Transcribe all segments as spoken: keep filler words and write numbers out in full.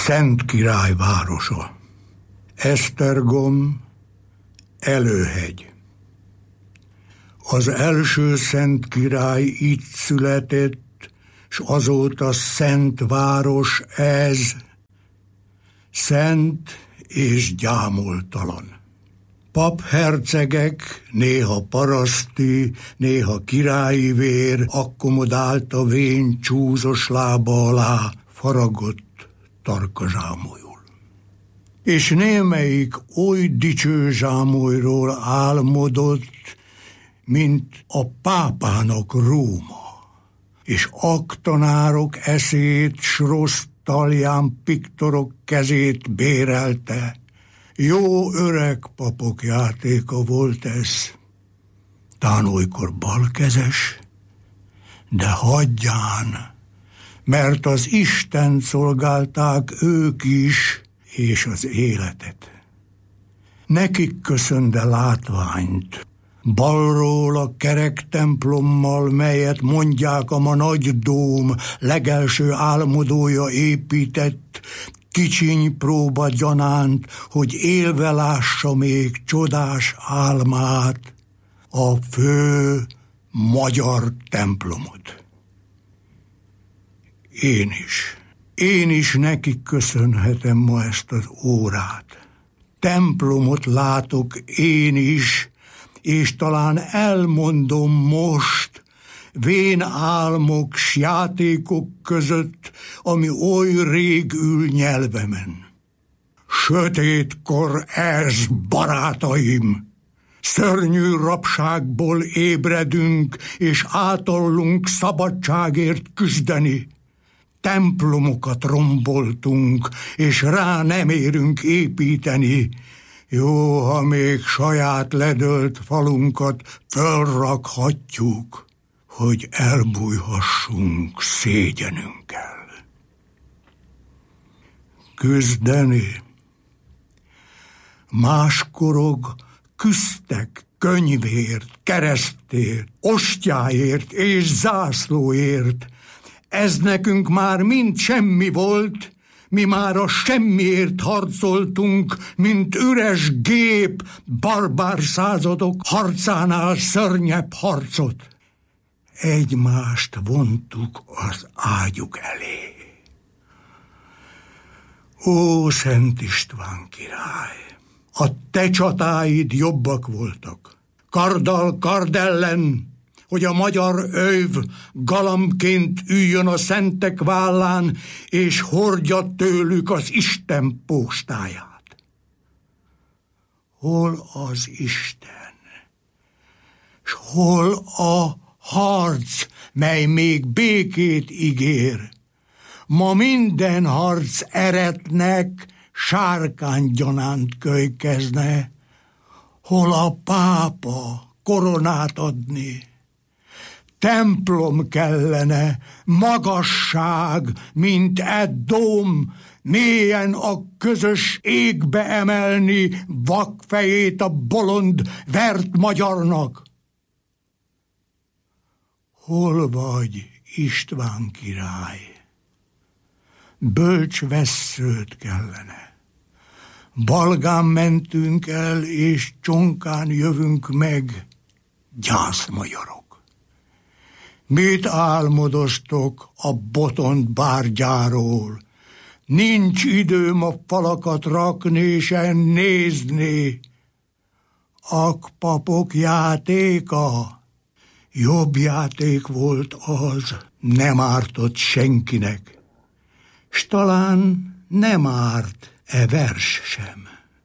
Szent Király városa. Esztergom, Előhegy. Az első Szent Király itt született, s azóta szent város ez, szent és gyámoltalan. Paphercegek, néha paraszti, néha királyi vér akkomodálta vén csúzos lába alá faragott tarka zsámolyul. És némelyik oly dicső zsámolyról álmodott, mint a pápának Róma, és aktanárok eszét, s rossz talján piktorok kezét bérelte. Jó öreg papok játéka volt ez, tán olykor balkezes, de hagyján, mert az Istent szolgálták ők is, és az életet. Nekik köszönde látványt, balról a kerek templommal, melyet mondják a ma nagy dóm legelső álmodója épített, kicsiny próba gyanánt, hogy élve lássa még csodás álmát, a fő magyar templomot. Én is, én is nekik köszönhetem ma ezt az órát. Templomot látok én is, és talán elmondom most, vén álmok s játékok között, ami oly rég ül nyelvemen. Sötétkor ez, barátaim! Szörnyű rabságból ébredünk, és átallunk szabadságért küzdeni. Templomokat romboltunk, és rá nem érünk építeni. Jó, ha még saját ledölt falunkat fölrakhatjuk, hogy elbújhassunk szégyenünkkel. Küzdeni. Máskorog küzdtek könyvért, keresztért, ostyáért és zászlóért. Ez nekünk már mind semmi volt, mi már a semmiért harcoltunk, mint üres gép, barbár századok harcánál szörnyebb harcot. Egymást vontuk az ágyuk elé. Ó, Szent István király! A te csatáid jobbak voltak. Karddal kard ellen, hogy a magyar öjv galambként üljön a szentek vállán, és hordja tőlük az Isten postáját. Hol az Isten? S hol a harc, mely még békét ígér? Ma minden harc eretnek sárkánygyanánt kölykezne. Hol a pápa koronát adni? Templom kellene, magasság, mint e dóm, mélyen a közös égbe emelni vakfejét a bolond vert magyarnak. Hol vagy, István király? Bölcs vesszőt kellene. Balgán mentünk el, és csonkán jövünk meg, gyászmagyarok. Mit álmodoztok a botont bárgyáról? Nincs időm a falakat rakni, se nézni. Ak papok játéka, jobb játék volt az, nem ártott senkinek. S talán nem árt e vers sem.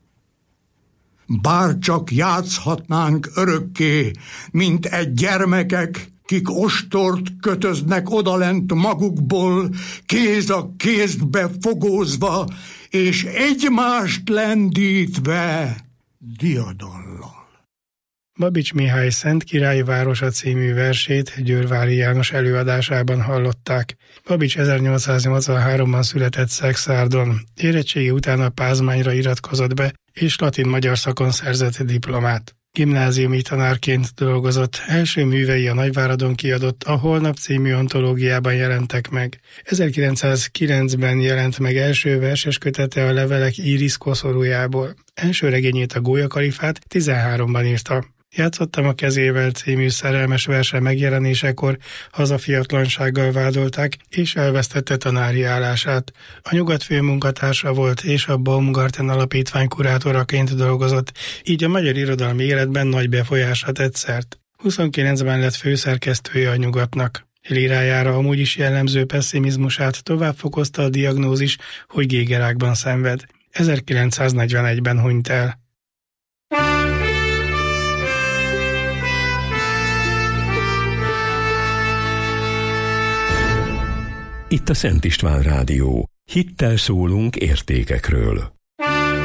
Bár csak játszhatnánk örökké, mint egy gyermekek, kik ostort kötöznek odalent magukból, kéz a kézbe fogózva, és egymást lendítve diadallal. Babits Mihály Szent Királyi városa című versét Győrvári János előadásában hallották. Babits ezernyolcszáznyolcvanháromban született Szexárdon, érettségi után a Pázmányra iratkozott be, és latin-magyar szakon szerzett diplomát. Gimnáziumi tanárként dolgozott, első művei a Nagyváradon kiadott A Holnap című antológiában jelentek meg. ezerkilencszázkilencben jelent meg első verses kötete a Levelek Íris koszorújából. Első regényét, a Gólyakalifát tizenháromban írta. Játszottam a kezével című szerelmes verse megjelenésekor hazafiatlansággal vádolták, és elvesztette tanári állását. A Nyugat főmunkatársa volt, és a Baumgarten Alapítvány kurátoraként dolgozott, így a magyar irodalmi életben nagy befolyásra tett szert. huszonkilencben lett főszerkesztője a Nyugatnak. Lírájára amúgy is jellemző pesszimizmusát tovább fokozta a diagnózis, hogy gégerákban szenved. ezerkilencszáznegyvenegyben hunyt el. Itt a Szent István Rádió. Hittel szólunk értékekről.